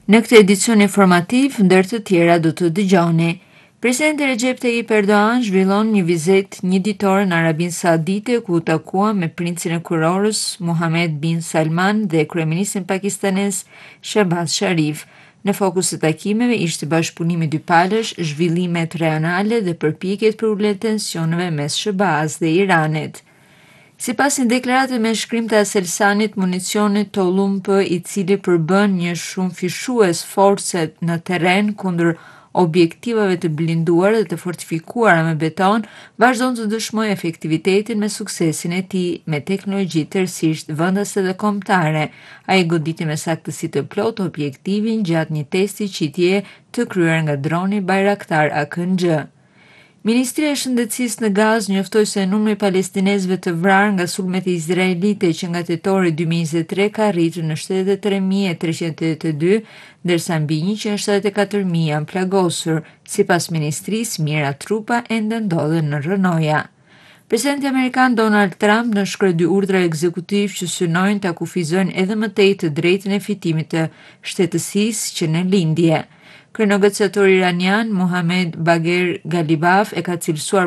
Në këtë edicion informativ, ndër të tjera do të dëgjoni. Presidenti Recep Tayyip Erdogan zhvillon një vizitë një ditore në Arabinë Saudite ku u takua me princin e kurorës Mohammed bin Salman dhe kryeministin pakistanez Shehbaz Sharif. Në fokus të takimeve ishte bashkëpunimi dypalësh, zhvillimet regionale dhe përpjekjet për ulje tensioneve mes SBA-s dhe Iranit. Si pas një deklarate me shkrim të Aselsanit, municionit Tolumpë, i cili përbën një shumë fishues forcet në terren kundër objektivave të blinduar dhe të fortifikuara me beton, vazhdon të dëshmoj efektivitetin me suksesin e tij me teknologji tërësisht vendase dhe kombëtare. Ai goditi me saktësi të plotë objektivin gjatë një testi qitje të kryer nga droni Bayraktar AKNJ. Ministria e Shëndetësisë në Gazë njoftoi se numri i palestinezëve të vrarë nga sulmet izraelite që nga tetori 2023 ka arritur në 73.382, ndërsa mbi 174.000 janë plagosur. Sipas ministrisë, mijëra trupa ende ndodhen në rrënoja. Presidenti Amerikan Donald Trump nënshkroi 2 urdhra ekzekutiv që synojnë ta kufizojnë edhe më tej të drejtën e fitimit të shtetësisë që në lindje. Kryenegociatori iranian Mohammad Bagher Ghalibaf e ka cilësuar